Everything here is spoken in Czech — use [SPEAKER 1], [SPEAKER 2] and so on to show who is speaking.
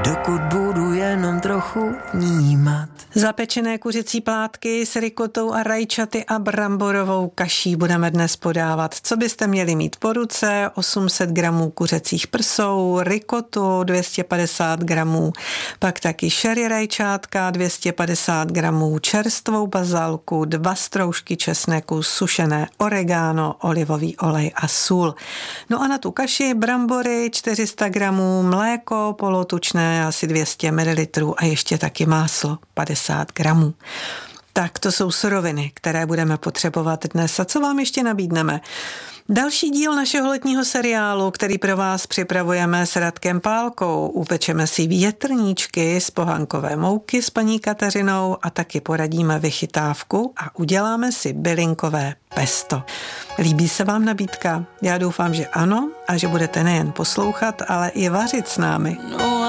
[SPEAKER 1] dokud budu jenom trochu vnímat.
[SPEAKER 2] Zapečené kuřecí plátky s rikotou a rajčaty a bramborovou kaší budeme dnes podávat. Co byste měli mít po ruce? 800 gramů kuřecích prsou, rikotu 250 gramů, pak taky sherry rajčátka 250 gramů, čerstvou bazalku, 2 stroužky česneku, sušené oregano, olivový olej a sůl. No a na tu kaši brambory 400 gramů, mléko polotučné asi 200 ml a ještě taky máslo 50 gramů. Tak to jsou suroviny, které budeme potřebovat dnes. A co vám ještě nabídneme? Další díl našeho letního seriálu, který pro vás připravujeme s Radkem Pálkou. Upečeme si větrníčky z pohankové mouky s paní Kateřinou a taky poradíme vychytávku a uděláme si bylinkové pesto. Líbí se vám nabídka? Já doufám, že ano a že budete nejen poslouchat, ale i vařit s námi.